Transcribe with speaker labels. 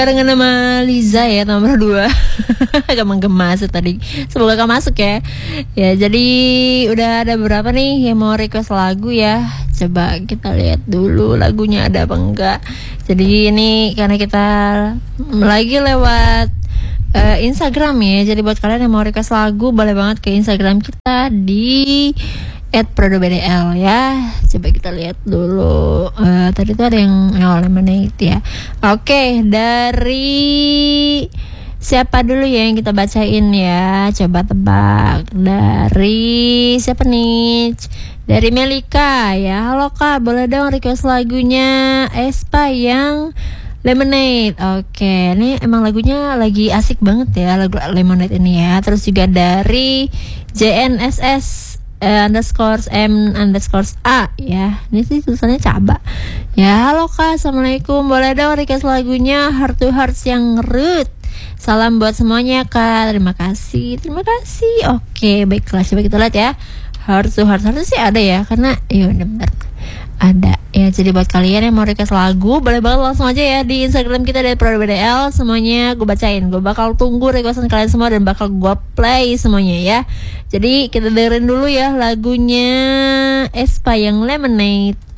Speaker 1: Barengan sama Liza ya nomor 2. Agak menggemas tadi. Semoga kamu masuk ya. Ya jadi udah ada berapa nih yang mau request lagu ya. Coba kita lihat dulu lagunya ada apa enggak. Jadi ini karena kita lagi lewat Instagram ya. Jadi buat kalian yang mau request lagu boleh banget ke Instagram kita di @prodobdl ya. Coba kita lihat dulu. Tadi tuh ada yang lemonade ya. Oke, dari siapa dulu ya yang kita bacain ya? Coba tebak. Dari siapa nih? Dari Melika ya. Halo Kak, boleh dong request lagunya Aespa yang Lemonade. Oke, ini emang lagunya lagi asik banget ya, lagu Lemonade ini ya. Terus juga dari JNSS underscore M underscore A ya. Ini sih tulisannya Caba. Ya, halo Kak, assalamualaikum. Boleh dong request lagunya Heart to Hearts yang root. Salam buat semuanya Kak. Terima kasih. Oke, baiklah, coba kita lihat ya. Heart to Hearts harusnya sih ada ya, karena ya benar ada ya. Jadi buat kalian yang mau request lagu boleh banget langsung aja ya di Instagram kita dari prodobdl. Semuanya gue bacain. Gue bakal tunggu requestan kalian semua dan bakal gue play semuanya ya. Jadi kita dengerin dulu ya lagunya Aespa yang Lemonade.